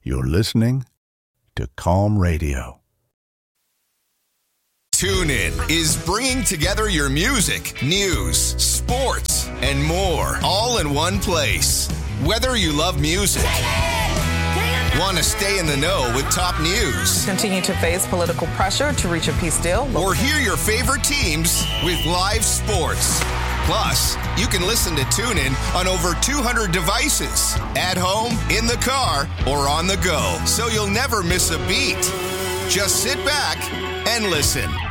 You're listening to Calm Radio. TuneIn is bringing together your music, news, sports, and more, all in one place. Whether you love music, want to stay in the know with top news, continue to face political pressure to reach a peace deal, or hear your favorite teams with live sports. Plus, you can listen to TuneIn on over 200 devices, at home, in the car, or on the go, so you'll never miss a beat. Just sit back and listen.